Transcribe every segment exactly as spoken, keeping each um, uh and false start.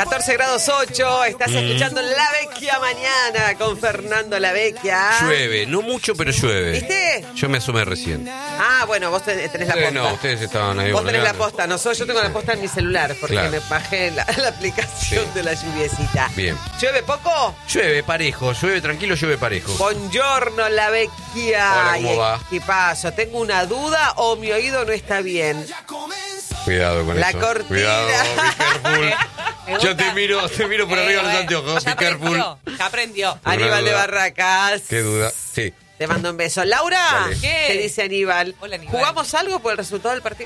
catorce grados ocho, estás escuchando La Vecchia Mañana con Fernando La Vecchia. Llueve, no mucho, pero llueve. ¿Viste? Yo me asomé recién. Ah, bueno, vos tenés la posta. Ustedes no, ustedes estaban ahí. Vos tenés la volando. posta, no soy, yo tengo la posta en mi celular porque Claro. me bajé la, la aplicación Sí. de la lluviecita. Bien. ¿Llueve poco? Llueve parejo, llueve tranquilo, llueve parejo. Buongiorno, La Vecchia. Hola, ¿cómo Ay, va? ¿Qué pasa? ¿Tengo una duda o mi oído no está bien? Cuidado con La eso. cortina. Cuidado, be Me careful. gusta. Yo te miro, te miro por Eh, arriba de los bueno, anteojos. Ya Be careful. aprendió, ya aprendió. Por Aníbal una de duda. Barracas. Qué duda. Sí. Te mando un beso. Laura, Dale. ¿Qué? ¿qué dice Aníbal? Hola, Aníbal. ¿Jugamos algo por el resultado del partido?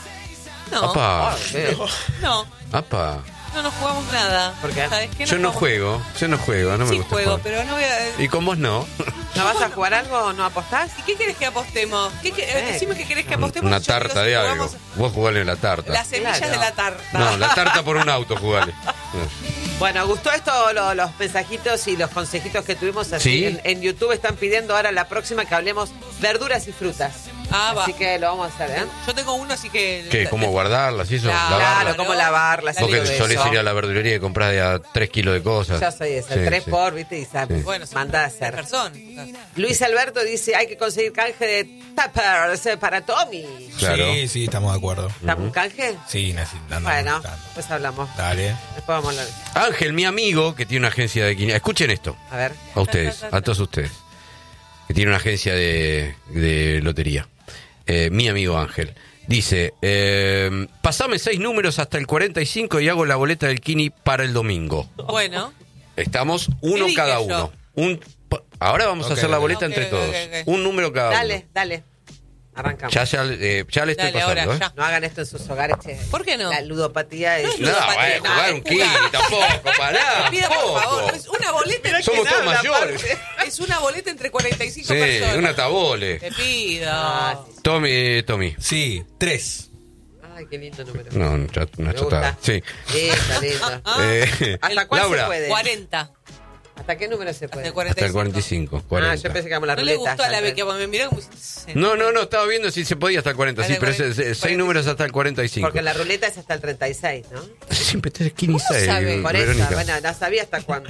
No, Apa. Ah, bien. no, Apa. no nos jugamos nada. ¿Por qué? ¿Sabes qué? Yo no jugamos- juego, yo no juego, no me Sí gusta juego, jugar. pero no voy a... ¿Y con vos no? ¿No vas a jugar algo o no apostás? ¿Y qué querés que apostemos? ¿Qué, qué- sé. decime qué querés que apostemos. Una Yo digo, tarta si de algo. jugamos Vos jugale la tarta. Las semillas Claro. de la tarta. No, la tarta por un auto jugale. Bueno, ¿gustó esto? Lo- los mensajitos y los consejitos que tuvimos así Sí. en, en YouTube están pidiendo ahora la próxima que hablemos verduras y frutas. Ah, va. Así que lo vamos a hacer, ¿eh? Yo tengo uno, así que... ¿Qué? ¿Cómo guardarlas y eso? Claro, Lavarlas. Claro, cómo lavarlas. Vos y que todo solés eso. ir a la verdulería y comprar de a tres kilos de cosas. Ya soy esa, Sí, tres sí. por, ¿viste? Y sabes, Sí. Bueno, son manda a tres hacer. personas. Luis Alberto dice, hay que conseguir canje de tuppers para Tommy. Claro. Sí, sí, estamos de acuerdo. ¿Estamos un canje? Sí, necesitando. Bueno, pues hablamos. Dale. Después vamos a hablar. Ángel, mi amigo, que tiene una agencia de quiniela. Escuchen esto, A ver. a ustedes, a todos ustedes. Que tiene una agencia de, de lotería. Eh, mi amigo Ángel. Dice, eh, pasame seis números hasta el cuarenta y cinco y hago la boleta del Kini para el domingo. Bueno, Estamos uno dije cada yo? uno. Un, ahora vamos Ok, a hacer la ok. boleta Ok, entre ok, todos. ok, ok. Un número cada Dale, uno. dale. Arrancamos. Ya, ya, eh, ya le estoy Dale, pasando, ahora, ¿eh? ya. No hagan esto en sus hogares, che. ¿Por qué no? La ludopatía es... No, Ludopatía, bueno, no, jugar es un jugar. Kini tampoco, pará. te pido por tampoco. favor. Es una boleta. Somos entre- todos mayores. Es una boleta entre cuarenta y cinco Sí, personas. una tabole. Te pido. Ah, sí. Tommy, Tommy. Sí, tres. Ay, qué lindo número. No, una chat- una Me chotada. gusta. Sí. Lindo, lindo. Eh, ¿Hasta cuál Laura, se puede? cuarenta. ¿Hasta qué número se puede? Hasta el cuarenta y hasta el cuarenta y cinco. Ah, cuarenta. yo pensé que éramos la No le ruleta. gustó a la ya, Vecchia, porque me miró como... si- No, no, no, estaba viendo si se podía hasta el cuarenta, sí, Hasta pero el es, es- cuarenta. seis números hasta el cuarenta y cinco. Porque la ruleta es hasta el treinta y seis, ¿no? Siempre tenés Kini ¿Cómo seis, sabe? Por eso, Verónica. bueno, no sabía hasta cuándo.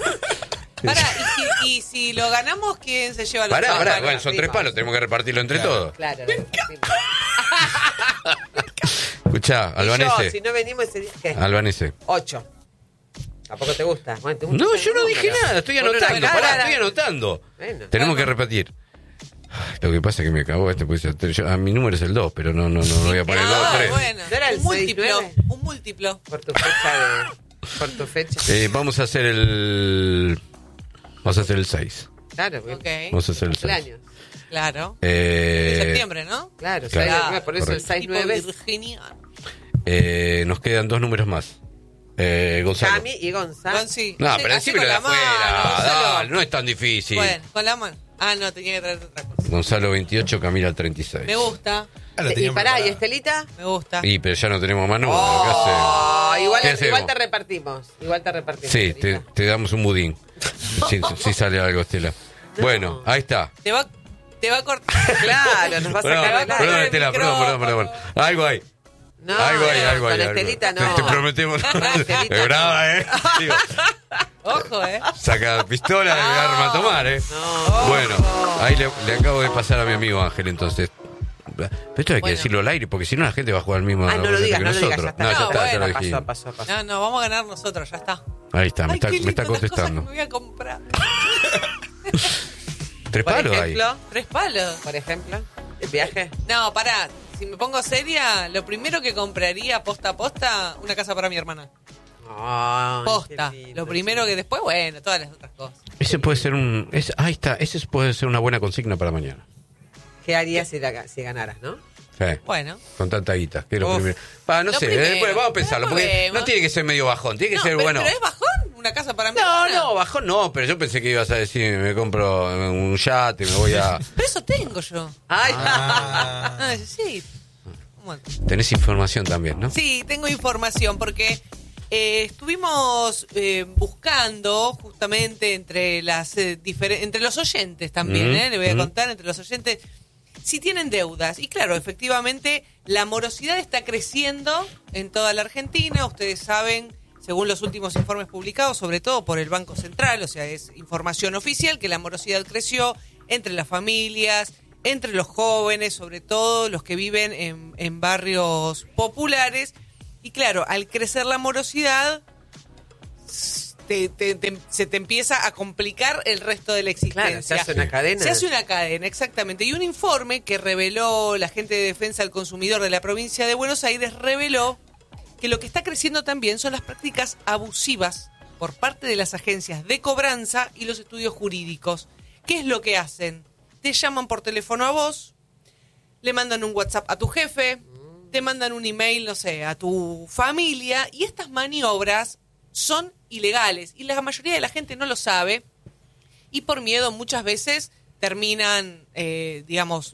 Pará, y si, y si lo ganamos, ¿quién se lleva los Pará, palos? pará, bueno, son tres palos, tenemos que repartirlo entre todos. Claro. Escuchá, Y yo, Albanese. si no venimos ese día, ¿qué? Albanese. Ocho. ¿Tampoco te gusta? Bueno, te gusta No, el yo no número. dije nada, estoy Pon una anotando, cara. pará, estoy anotando. Bueno. Tenemos que repetir. Ay, lo que pasa es que me acabó este, pues yo- a mi número es el dos, pero no, no, no voy a poner el dos, Ah, tres. bueno. ¿No era el un múltiplo. seis nueve? Un múltiplo. Por tu fecha de... Por tu fecha. Eh, vamos a hacer el... Vamos a hacer el seis. Claro, porque- Ok, Vamos a hacer el seis. cumpleaños. claro. Eh, En septiembre, ¿no? Claro, Claro. seis nueve, por eso el Correcto. seis Tipo nueve. Virginia. eh, nos quedan dos números más. Eh, Gonzalo. Cami y Gonzalo. Con sí. No, Sí, pero así decímelo con de la afuera. mano, Gonzalo. Dale, no es tan difícil. Bueno, con la mano. Ah, no, tenía que traer otra cosa. Gonzalo veintiocho, Camila treinta y seis. Me gusta, Ah, la Y teníamos pará, ¿y preparada. Estelita? me gusta. Y pero ya no tenemos más números. Oh, igual, ¿Qué igual hacemos? te repartimos. Igual te repartimos. ¿Qué hace? Sí, te, Estelita. te damos un budín. Si sí, sale algo, Estela. Bueno, ahí está. Te va, te va a cortar. Claro, nos va a Perdón, sacar el perdón, aire. Estela, perdón, perdón, perdón, perdón. Algo hay. No, algo hay, no, algo hay. con algo hay. Estelita Te, no. te prometemos. Con Estelita Es brava, ¿eh? Digo, Ojo, ¿eh? saca pistola y arma a tomar, ¿eh? No. Bueno, ahí le, le acabo de pasar a mi amigo Ángel, entonces. Pero esto hay que Bueno. decirlo al aire, porque si no la gente va a jugar al mismo Ah, no lo boleta digas, que no lo digas, nosotros. ya está. No, ya No, está, ya bueno, lo dijimos. Pasó, pasó, pasó. No, no, vamos a ganar nosotros, ya está. Ahí está, me Ay, está, qué me lindo, está las cosas contestando. que me voy a comprar. Tres Por palos ahí. ejemplo, Tres palos. por ejemplo, el viaje. No, pará. Si me pongo seria, lo primero que compraría posta a posta, una casa para mi hermana. Ay, Posta. qué lindo, Lo primero que después, bueno, todas las otras cosas. Ese puede ser un. Es, ahí está, ese puede ser una buena consigna para mañana. ¿Qué harías si, la- si ganaras, no? Sí. Bueno. Con tanta guita, que es lo Uf. primero. Pa, no Lo sé, primero. después vamos a pensarlo, Lo porque vemos. no tiene que ser medio bajón, tiene que No, ser pero, bueno. pero es bajón, una casa para mi No, hermana. no, bajón no, pero yo pensé que ibas a decir, me compro un yate, me voy a... Pero eso tengo yo. Ay, Ah, Ah, sí. Bueno. Tenés información también, ¿no? Sí, tengo información porque eh, estuvimos eh, buscando justamente entre las eh, diferen- entre los oyentes también, Mm, eh, le voy a mm. contar entre los oyentes si tienen deudas. Y claro, efectivamente la morosidad está creciendo en toda la Argentina. Ustedes saben, según los últimos informes publicados, sobre todo por el Banco Central, o sea, es información oficial, que la morosidad creció entre las familias, entre los jóvenes, sobre todo los que viven en, en barrios populares. Y claro, al crecer la morosidad, te, te, te, se te empieza a complicar el resto de la existencia. Claro, se hace una cadena. Se hace una cadena, exactamente. Y un informe que reveló la gente de Defensa del Consumidor de la provincia de Buenos Aires reveló que lo que está creciendo también son las prácticas abusivas por parte de las agencias de cobranza y los estudios jurídicos. ¿Qué es lo que hacen? Te llaman por teléfono a vos, le mandan un WhatsApp a tu jefe, te mandan un email, no sé, a tu familia, y estas maniobras son ilegales y la mayoría de la gente no lo sabe y por miedo muchas veces terminan, eh, digamos,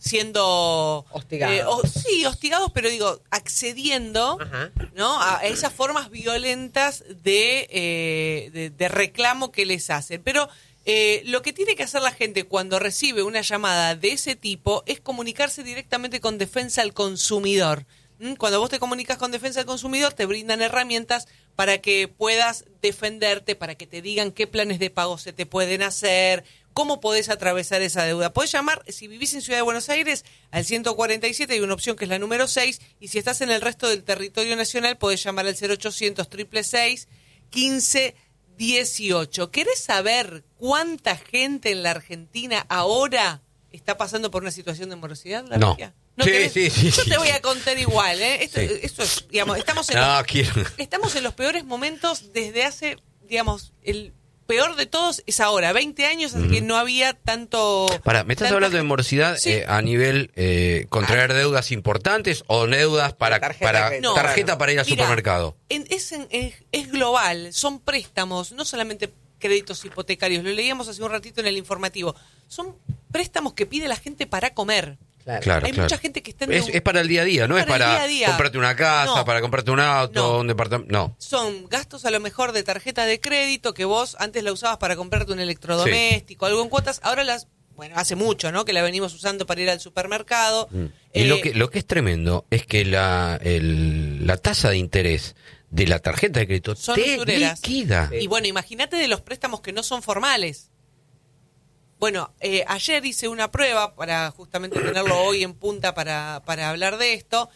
siendo hostigados. Eh, o, sí, hostigados, pero digo, accediendo, Ajá. ¿no? a esas formas violentas de, eh, de, de reclamo que les hacen. Pero eh, lo que tiene que hacer la gente cuando recibe una llamada de ese tipo es comunicarse directamente con Defensa al Consumidor. ¿Mm? Cuando vos te comunicas con Defensa al Consumidor, te brindan herramientas para que puedas defenderte, para que te digan qué planes de pago se te pueden hacer, cómo podés atravesar esa deuda. Podés llamar, si vivís en Ciudad de Buenos Aires, al ciento cuarenta y siete, hay una opción que es la número seis, y si estás en el resto del territorio nacional, podés llamar al cero ochocientos, seiscientos sesenta y seis, quince dieciocho. ¿Querés saber cuánta gente en la Argentina ahora está pasando por una situación de morosidad? ¿La No. Vecchia? ¿No Sí, querés? sí, sí, Yo sí, te voy sí. a contar igual, ¿eh? Esto, Sí. esto es, digamos, estamos en, No, los, quiero. estamos en los peores momentos desde hace, digamos, el peor de todos es ahora, veinte años, así que no había tanto... Para, ¿me estás tanta hablando de gente- morosidad Sí. eh, a nivel eh, contraer deudas importantes o deudas para Tarjeta para de- No. tarjeta para ir al Mira, supermercado? en- es, en- es, es global, son préstamos, no solamente créditos hipotecarios, lo leíamos hace un ratito en el informativo, son préstamos que pide la gente para comer. Claro. Claro, Hay claro. mucha gente que está en Es, un- es para el día a día, no es para el para día a día. comprarte una casa, No. para comprarte un auto, No. un departamento. No. Son gastos a lo mejor de tarjeta de crédito que vos antes la usabas para comprarte un electrodoméstico, algo en cuotas, ahora las, bueno, hace mucho, ¿no? Que la venimos usando para ir al supermercado. Mm. Y Eh, lo que lo que es tremendo es que la el- la tasa de interés de la tarjeta de crédito Son te usureras. liquida. Y bueno, imagínate de los préstamos que no son formales. Bueno, eh, ayer hice una prueba para justamente tenerlo hoy en punta para, para hablar de esto.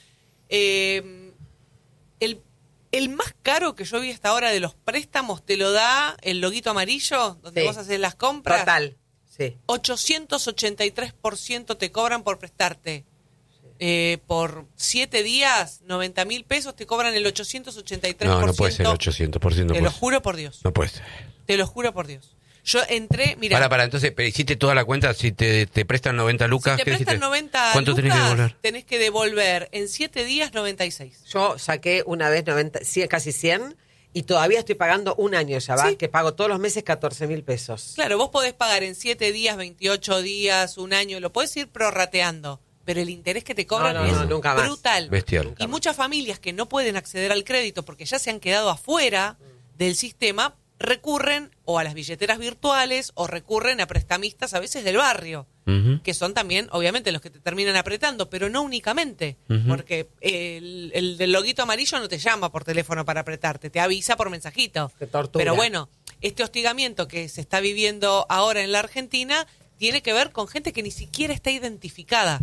Eh, el, el más caro que yo vi hasta ahora de los préstamos te lo da el loguito amarillo, donde Sí. vos haces las compras. Total. Sí. ochocientos ochenta y tres por ciento te cobran por prestarte. Eh, por siete días, noventa mil pesos, te cobran el ochocientos ochenta y tres por ciento. No, no puede ser ochocientos por ciento. Te no lo puede ser. juro por Dios. No puede ser. Te lo juro por Dios. Yo entré, mira, Para, para, entonces, pero hiciste toda la cuenta, si te, te prestan noventa lucas, si te ¿qué prestan hiciste? noventa ¿Cuánto tenés que lucas, devolver? tenés que devolver en siete días noventa y seis. Yo saqué una vez noventa, cien, casi cien y todavía estoy pagando un año ya, ¿va? Sí. Que pago todos los meses catorce mil pesos. Claro, vos podés pagar en siete días, veintiocho días, un año, lo podés ir prorrateando, pero el interés que te cobran No, no, es no, nunca más. brutal. Bestial. Y muchas familias que no pueden acceder al crédito porque ya se han quedado afuera del sistema, recurren o a las billeteras virtuales o recurren a prestamistas a veces del barrio, Ujú. que son también, obviamente, los que te terminan apretando, pero no únicamente, Ujú. porque el, el del loguito amarillo no te llama por teléfono para apretarte, te avisa por mensajito. Qué tortura. Pero bueno, este hostigamiento que se está viviendo ahora en la Argentina tiene que ver con gente que ni siquiera está identificada,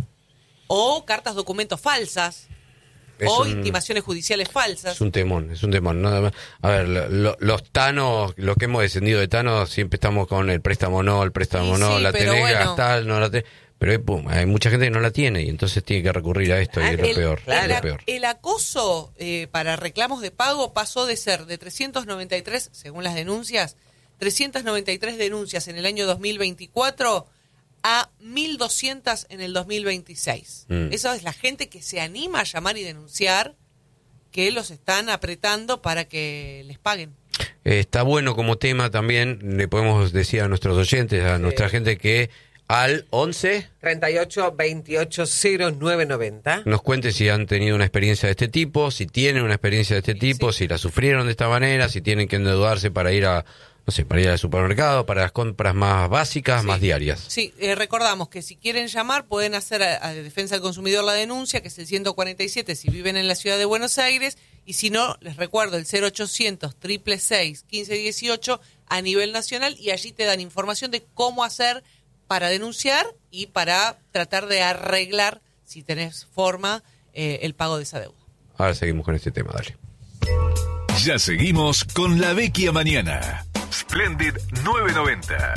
o cartas documentos falsas, Es o un- intimaciones judiciales falsas. Es un temón, es un temón. ¿no? A ver, lo- lo- los tanos, los que hemos descendido de tanos, siempre estamos con el préstamo no, el préstamo Y no, sí, la pero tenés, bueno. gastar, no la tenés. Pero hay, pum, hay mucha gente que no la tiene y entonces tiene que recurrir a esto y es lo el, peor. el es lo ac- peor. el acoso eh, para reclamos de pago pasó de ser de trescientos noventa y tres, según las denuncias, trescientos noventa y tres denuncias en el año dos mil veinticuatro a mil doscientos en el dos mil veintiséis. Mm. Esa es la gente que se anima a llamar y denunciar que los están apretando para que les paguen. Eh, está bueno como tema también, le podemos decir a nuestros oyentes, a nuestra gente que al once treinta y ocho, veintiocho, cero nueve noventa. nos cuente si han tenido una experiencia de este tipo, si tienen una experiencia de este tipo, si la sufrieron de esta manera, si tienen que endeudarse para ir a, no sé, para ir al supermercado, para las compras más básicas, Sí. más diarias. Sí, eh, recordamos que si quieren llamar pueden hacer a, a Defensa del Consumidor la denuncia, que es el ciento cuarenta y siete si viven en la ciudad de Buenos Aires, Y si no, les recuerdo el cero ochocientos, seiscientos sesenta y seis, quince dieciocho a nivel nacional, y allí te dan información de cómo hacer para denunciar y para tratar de arreglar, si tenés forma, eh, el pago de esa deuda. Ahora seguimos con este tema, dale. Ya seguimos con La Vecchia Mañana. Splendid novecientos noventa.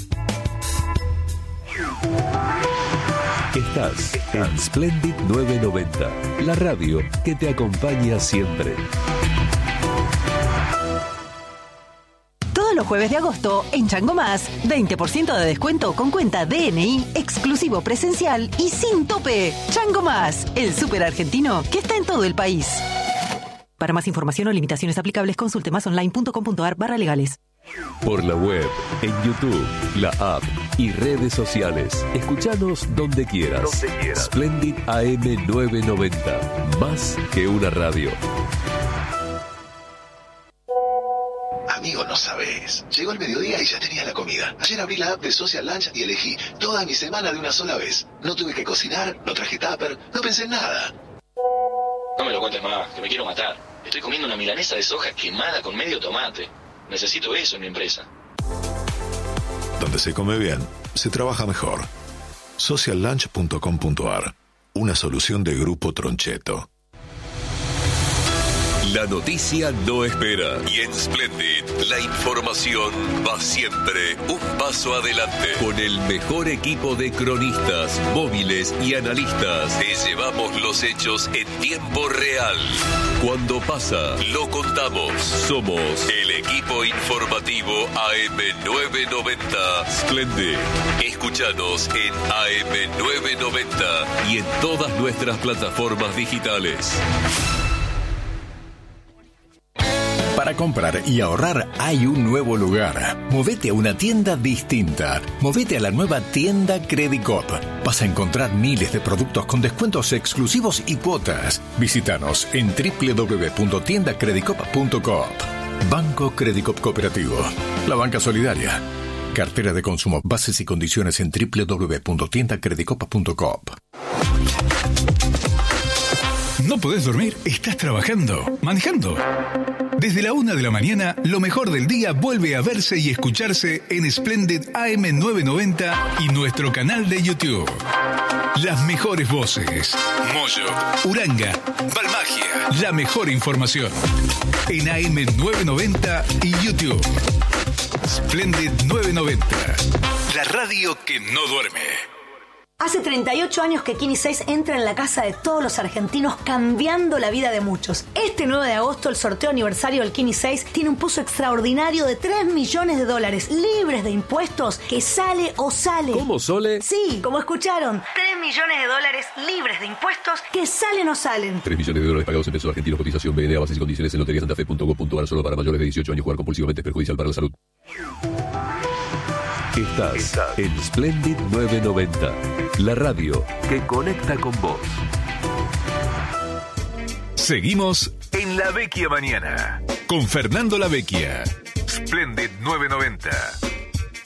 Estás en Splendid novecientos noventa, la radio que te acompaña siempre. Todos los jueves de agosto, en Chango Más, veinte por ciento de descuento con cuenta D N I, exclusivo presencial y sin tope. Chango Más, el súper argentino que está en todo el país. Para más información o limitaciones aplicables, consulte másonline.com.ar barra legales. Por la web, en YouTube, la app y redes sociales. Escuchanos donde quieras. Donde quieras. Splendid A M novecientos noventa. Más que una radio. Amigo, no sabes. Llegó el mediodía y ya tenía la comida. Ayer abrí la app de Social Lunch y elegí toda mi semana de una sola vez. No tuve que cocinar, no traje tupper, no pensé en nada. No me lo cuentes más, que me quiero matar. Estoy comiendo una milanesa de soja quemada con medio tomate. Necesito eso en mi empresa. Donde se come bien, se trabaja mejor. social lunch punto com punto a r. Una solución de Grupo Troncheto. La noticia no espera y en Splendid la información va siempre un paso adelante. Con el mejor equipo de cronistas, móviles y analistas te llevamos los hechos en tiempo real. Cuando pasa, lo contamos. Somos el equipo informativo A M novecientos noventa Splendid. Escúchanos en A M novecientos noventa y en todas nuestras plataformas digitales. Para comprar y ahorrar hay un nuevo lugar. Movete a una tienda distinta. Movete a la nueva tienda Credicop. Vas a encontrar miles de productos con descuentos exclusivos y cuotas. Visítanos en doble u doble u doble u punto tienda credicop punto coop. Banco Credicop Cooperativo. La banca solidaria. Cartera de consumo. Bases y condiciones en doble u doble u doble u punto tienda credicop punto coop. ¿No podés dormir? ¿Estás trabajando? ¿Manejando? Desde la una de la mañana, lo mejor del día vuelve a verse y escucharse en Splendid A M novecientos noventa y nuestro canal de YouTube. Las mejores voces. Moyo, Uranga, Balmagia. La mejor información. En A M novecientos noventa y YouTube. Splendid novecientos noventa. La radio que no duerme. Hace treinta y ocho años que Kini seis entra en la casa de todos los argentinos, cambiando la vida de muchos. Este nueve de agosto, el sorteo aniversario del Kini seis tiene un pozo extraordinario de tres millones de dólares, libres de impuestos, que sale o sale. ¿Cómo, Sole? Sí, como escucharon, tres millones de dólares libres de impuestos, que salen o salen. tres millones de dólares pagados en pesos argentinos, cotización B N A, bases y condiciones en lotería santa fe punto com punto a r, solo para mayores de dieciocho años. Jugar compulsivamente es perjudicial para la salud. Estás, Estás en Splendid novecientos noventa, la radio que conecta con vos. Seguimos en La Vecchia Mañana con Fernando La Vecchia. Splendid novecientos noventa.